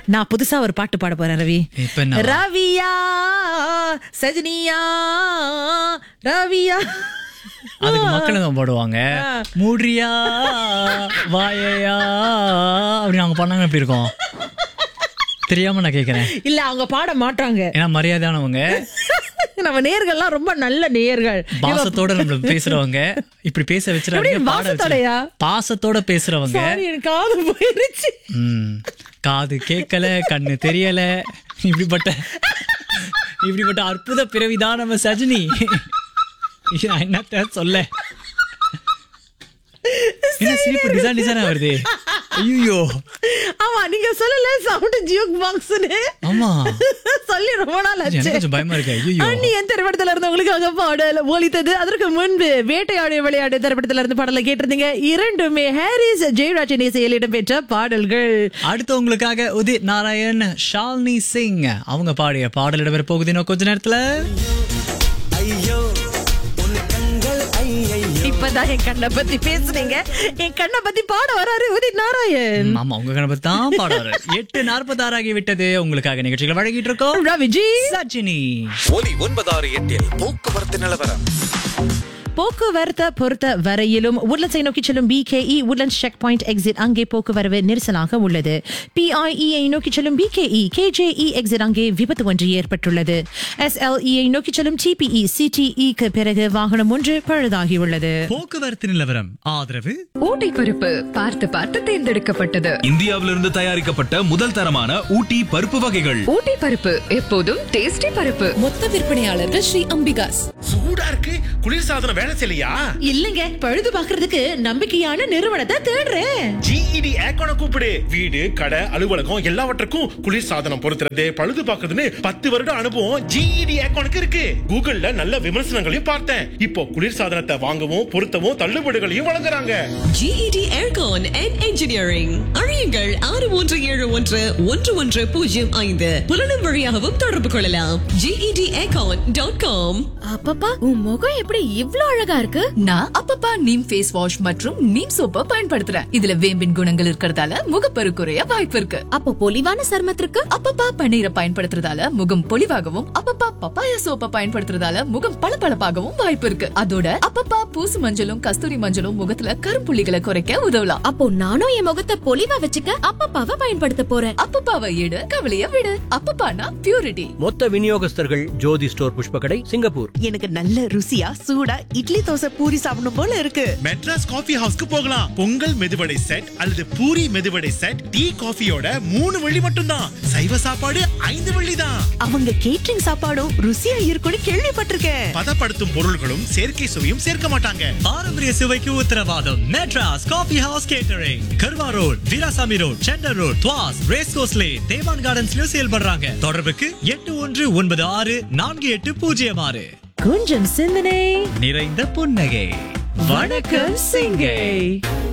நான் புதுசா ஒரு பாட்டு பாட போறேன் ரவி. இப்ப என்ன? ரவியா சஜினியா ரவியா. அதுக்கு மக்கள் தான் பாடுவாங்க. மூடியா வாயா அப்படின்னு அவங்க பண்ணாங்க. எப்படி இருக்கும் தெரியாம நான் கேக்குறேன். இல்ல அவங்க பாட மாட்டாங்க, ஏன்னா மரியாதையானவங்க. நம்ம நேயர்கள்லாம் ரொம்ப நல்ல நேயர்கள், பாசத்தோட நம்ம பேசுறவங்க. இப்படி பேச வச்சிருக்காங்க. பாசத்தோடயா? பாசத்தோட பேசுறவங்க. எனக்கு காது போயிருச்சு. காது கேட்கல, கண்ணு தெரியல. இப்படிப்பட்ட அற்புத பிறவிதான் நம்ம சஜினி. என்னத்த சொல்ல, என்ன சிரிப்பு டிசைன் டிசைனா வருது. ஐயோ ஆமா, நீங்க சொல்லல சவுண்ட் ஜியோக் பாக்ஸ்னு. ஆமா சொல்லி ரொம்ப நாள் ஆச்சு. கொஞ்சம் பயமா இருக்கு. ஐயோ, அண்ணி என் திரைப்படத்துல இருந்து உங்களுக்காக பாடல் ஒலித்தது. அதற்கு முன்பு வேட்டையாடு விளையாடு திரைப்படத்துல இருந்து பாடலை கேட்டிருந்தீங்க. இரண்டுமே ஹாரிஸ் ஜெயராஜன் இசையில் இடம்பெற்ற பாடல்கள். அடுத்து உங்களுக்காக உதித் நாராயண், ஷாலினி சிங் அவங்க பாடிய பாடல் இடம்பெற போகுது இன்னும் கொஞ்ச நேரத்துல. இப்பதான் என் கண்ணை பத்தி பேசுனீங்க. என் கண்ணை பத்தி பாட வராரு உதித் நாராயண். ஆமா, உங்க கண்ணை பத்தி தான் பாடுறாரு. 8:46 ஆகிவிட்டது. உங்களுக்காக நிகழ்ச்சிகள் வழங்கிட்டு இருக்கோம் ரவிஜி சஜினி. ஒலி 968 போக்குவரத்து நிலவரம். போக்குவரத்தை பொறுத்த வரையிலும் உட்லண்ட்ஸை நோக்கி செல்லும் BKE Woodlands check point exit அங்கே போக்குவரவு நெரிசலாக உள்ளது. PIE நோக்கி செல்லும் BKE KJE எக்ஸிட் அங்கே விபத்து ஒன்று ஏற்பட்டுள்ளது. SLE நோக்கி செல்லும் TPE CTE பிறகு வாகனம் ஒன்று பழுதாகியுள்ளது. போக்குவரத்து நிலவரம் ஆதரவு ஊட்டி பருப்பு பார்த்து பார்த்து தேர்ந்தெடுக்கப்பட்டது. இந்தியாவிலிருந்து தயாரிக்கப்பட்ட முதல் தரமான ஊட்டி பருப்பு வகைகள். ஊட்டி பருப்பு எப்போதும் டேஸ்டி பருப்பு. மொத்த விற்பனையாளர்கள் ஸ்ரீ அம்பிகாஸ். சூடா இருக்கு, குளிர்சாதனம் வேலை செய்யலையா? இல்லங்க, பழுது பாக்குறதுக்கு நம்பிக்கையான நிறுவனத்தை தேடுறேன். GED ஏக்கோன கூப்பிடு. வீடு, கடை, அலுவலகம் எல்லாவற்றுக்கும் குளிர்சாதனம் பொருத்துறது, பழுது பாக்குறதுன்னு 10 வருட அனுபவம் GED ஏக்கோனுக்கு இருக்கு. கூகுள்ல நல்ல விமர்சனங்களையும் பார்த்தேன். இப்போ குளிர்சாதனத்தை வாங்கவும் பொருத்தவும் தள்ளுபடிகளையும் வழங்குறாங்க. GED Aircon and Engineering. அறியுங்கள் 61711105. புலனும் வழியாகவும் தொடர்பு கொள்ளலாம். GEDAircon.com. அப்பப்பா, உன் முகம் எப்படி இவ்ளோ அழகா இருக்கு? நான் அப்பப்பா நீம் ஃபேஸ் வாஷ் மற்றும் நீம் சோப்பை பயன்படுத்துறேன். இதுல வேம்பின் குணங்கள் இருக்கிறதால முகப்பரு குறைய வாய்ப்பு இருக்கு. அப்போ பொலிவான சருமத்திற்கு அப்பப்பா பன்னீரை பயன்படுத்துறதால முகம் பொலிவாகவும், அப்பப்பா பப்பாயா சோப்பை பயன்படுத்துறதால முகம் பளபளப்பாகவும் வாய்ப்பு இருக்கு. அதோட அப்பப்பா பூசு மஞ்சளும் கஸ்தூரி மஞ்சளும் முகத்துல கருப்புள்ளிகளை குறைக்க உதவலாம். அப்போ நானும் என் முகத்தை பொலிவா வச்சுக்க அப்பப்பாவை பயன்படுத்த போறேன். அப்பப்பாவை எடு, கவலைய விடு. அப்பப்பானா பியூரிட்டி. மொத்த விநியோகஸ்தர்கள் ஜோதி ஸ்டோர் புஷ்பகடை, சிங்கப்பூர். எனக்கு நல்ல ருசியா சூடா இட்லி தோசை பூரி சாப்பிடணும் போல இருக்கு. மெட்ராஸ் காஃபி ஹவுஸ்க்கு போகலாம். பொங்கல் மெதுவடை செட் அல்லது பூரி மெதுவடை செட், டீ காஃபியோட 3 வெள்ளி மட்டும்தான். சைவ சாப்பாடு 5 வெள்ளி தான். அவங்க கேட்டரிங் சாப்பாடும் ருசியா இருக்கும்னு கேள்விப்பட்டிருக்கேன். பதப்படுத்தும் பொருள்களும் செயற்கை சுவையும் சேர்க்க மாட்டாங்க. பாரம்பரிய சுவைக்கு உத்தரவாதம். மெட்ராஸ் காஃபி ஹவுஸ் கேட்டரிங், கர்வா road, Veerasamy road, centre road, துவாஸ், race course lane, தேவான் கார்டன்ஸ்லயும் செயல்படுறாங்க. தொடர்புக்கு 81964806. கொஞ்சம் சிந்தனை நிறைந்த புன்னகை. வணக்கம் சிங்கை.